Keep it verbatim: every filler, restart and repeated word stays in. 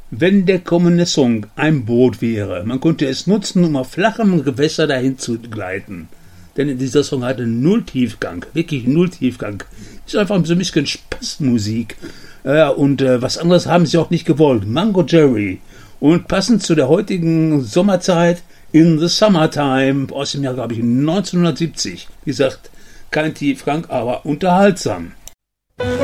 Wenn der kommende Song ein Boot wäre, man könnte es nutzen, um auf flachem Gewässer dahin zu gleiten. Denn dieser Song hatte null Tiefgang, wirklich null Tiefgang. Ist einfach so ein bisschen Spaßmusik. Äh, und äh, was anderes haben sie auch nicht gewollt. Mango Jerry. Und passend zu der heutigen Sommerzeit, In the Summertime, aus dem Jahr, glaube ich, neunzehnhundertsiebzig. Wie gesagt, kein Tiefgang, aber unterhaltsam.